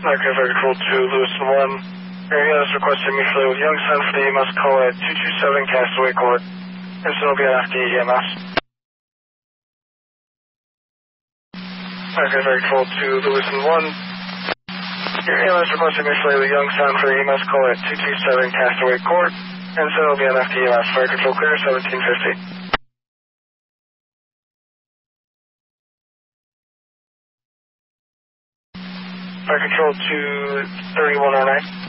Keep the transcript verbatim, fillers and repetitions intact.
Okay, Fire Control two, Lewiston one. Area is requesting me fly with Youngstown for the E M S call at two two seven Castaway Court. Houston will be on F D E M S. Okay, Fire Control two, Lewiston one. Your E M S requesting me fly with Youngstown for the E M S call at two two seven Castaway Court. Houston will be on F D E M S. Fire Control clear, seventeen fifty. Fire Control two, thirty-one oh nine.